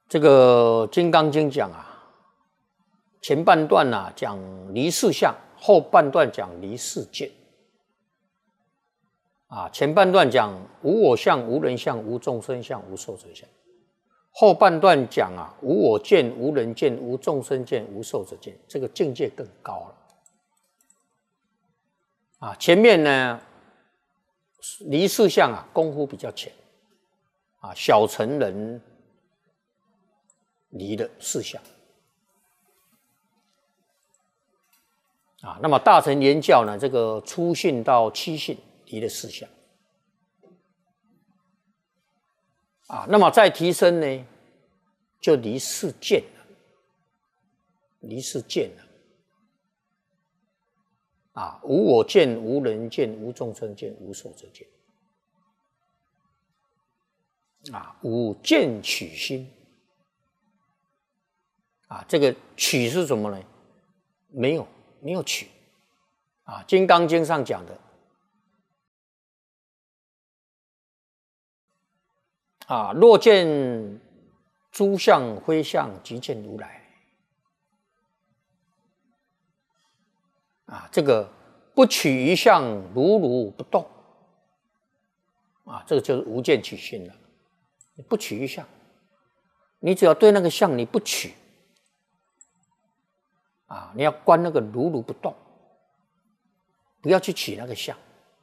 这个《金刚经》讲啊，前半段啊讲离四相，后半段讲离四见。啊，前半段讲无我相、无人相、无众生相、无寿者相，后半段讲啊无我见、无人见、无众生见、无寿者见，这个境界更高了。啊，前面呢离四相啊功夫比较浅，啊小乘人离了四相，啊那么大乘圆教呢这个初信到七信离了四相，啊那么再提升呢就离四见了，离四见了。啊，无我见、无人见、无众生见、无寿者见。啊，无见取心。啊，这个取是什么呢？没有取。啊，《金刚经》上讲的。啊，若见诸相非相，即见如来。啊，这个不取一相，如如不动。啊，这个就是无见取心了。你不取一相，你只要对那个相你不取，啊，你要观那个如如不动，不要去取那个相。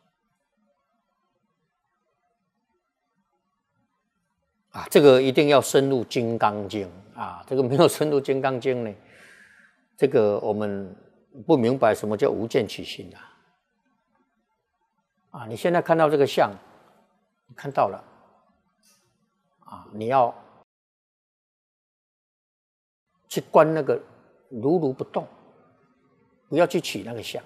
啊，这个一定要深入《金刚经》啊，这个没有深入《金刚经》呢，这个我们不明白什么叫无见取心啊！啊，你现在看到这个相，你看到了，啊，你要去观那个如如不动，不要去取那个相。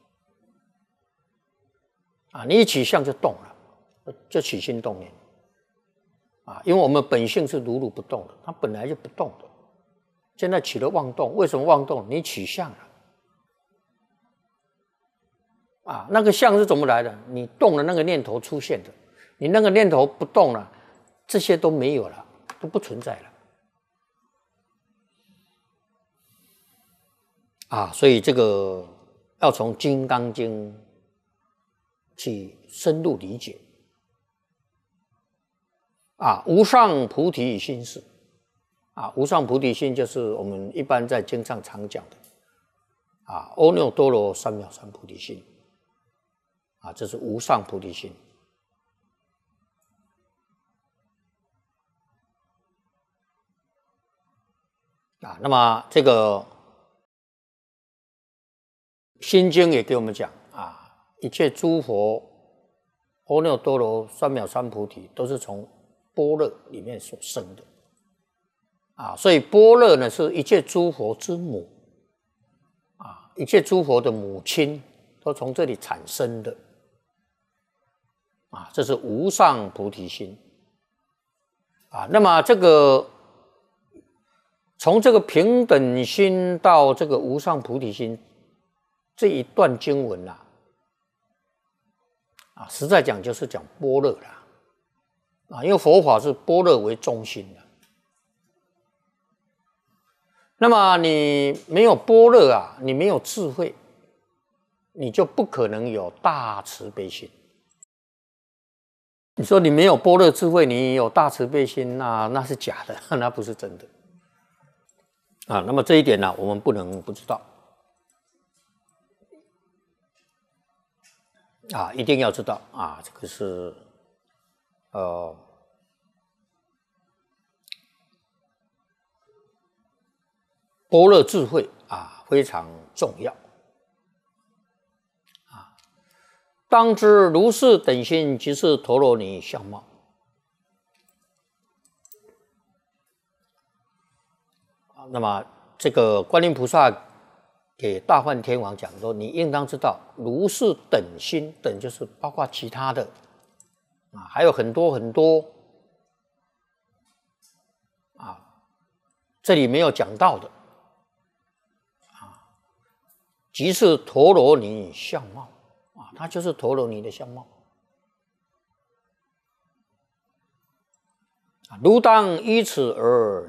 啊，你一取相就动了，就起心动念。啊，因为我们本性是如如不动的，它本来就不动的，现在起了妄动，为什么妄动？你取相了。啊，那个相是怎么来的？你动了那个念头出现的，你那个念头不动了，这些都没有了，都不存在了。啊，所以这个要从《金刚经》去深入理解。啊，无上菩提心是。啊，无上菩提心就是我们一般在经上常讲的。啊，阿耨多罗三藐三菩提心。啊，这是无上菩提心。啊，那么这个心经也给我们讲啊，一切诸佛阿耨多罗三藐三菩提都是从般若里面所生的。啊，所以般若呢是一切诸佛之母。啊，一切诸佛的母亲都从这里产生的。啊，这是无上菩提心。啊，那么这个从这个平等心到这个无上菩提心这一段经文啊，啊，实在讲就是讲般若啦。啊，因为佛法是般若为中心的。那么你没有般若啊，你没有智慧，你就不可能有大慈悲心。你说你没有般若智慧，你有大慈悲心，那是假的，那不是真的。啊，那么这一点呢，我们不能不知道。啊，一定要知道啊，这个是般若智慧啊，非常重要。当知如是等心，即是陀罗尼相貌。那么这个观音菩萨给大梵天王讲说，你应当知道，如是等心，等就是包括其他的啊，还有很多很多啊，这里没有讲到的啊，即是陀罗尼相貌。啊，它就是陀罗尼的相貌。如当依此而